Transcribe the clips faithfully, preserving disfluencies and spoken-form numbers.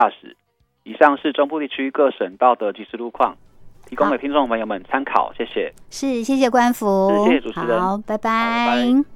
驾驶。以上是中部地区各省道的即时路况，提供给听众朋友们参考，谢谢。 是，谢谢官府， 谢谢主持人， 好，拜拜。 好，拜拜。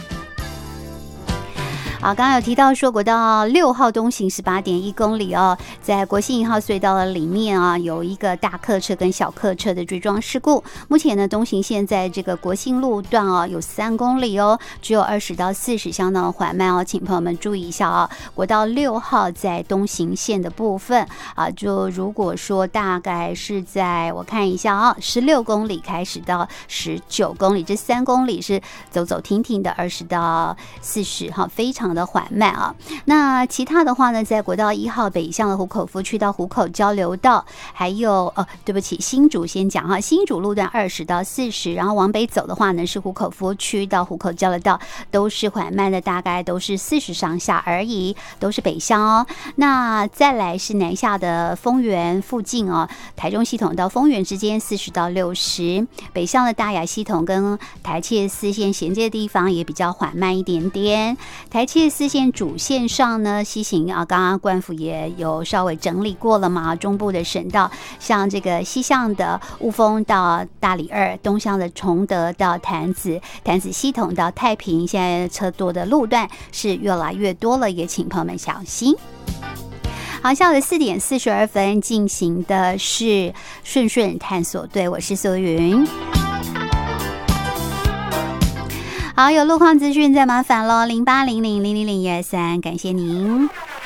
好，刚刚有提到说国道六号东行十八点一公里哦，在国信一号隧道的里面啊，有一个大客车跟小客车的追撞事故。目前呢，东行线在这个国信路段哦，有三公里哦，只有二十到四十，相当的缓慢哦，请朋友们注意一下啊。国道六号在东行线的部分啊，就如果说大概是在我看一下啊，十六公里开始到十九公里，这三公里是走走停停的，二十到四十哈，非常的缓慢啊。那其他的话呢，在国道一号北向的湖口夫区到湖口交流道，还有呃，对不起，新竹先讲哈，新竹路段二十到四十，然后往北走的话呢，是湖口夫区到湖口交流道，都是缓慢的，大概都是四十上下而已，都是北向哦。那再来是南下的丰原附近哦，台中系统到丰原之间四十到六十，北向的大雅系统跟台七四线衔接的地方也比较缓慢一点点。台七四线主线上呢，西行啊，刚刚官府也有稍微整理过了嘛，中部的省道，像这个西向的雾峰到大里二，东向的崇德到潭子，潭子系统到太平，现在车多的路段是越来越多了，也请朋友们小心。好，下午的四点四十二分进行的是顺顺探索队，我是苏云。好，有路况资讯再麻烦咯，零八零零零零零一二三，感谢您。